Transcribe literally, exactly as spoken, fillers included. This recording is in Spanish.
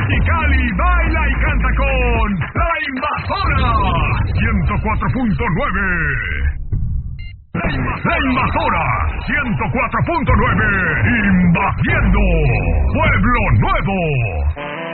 Mexicali baila y canta con La Invasora ciento cuatro punto nueve. La Invasora ciento cuatro punto nueve, invadiendo Pueblo Nuevo.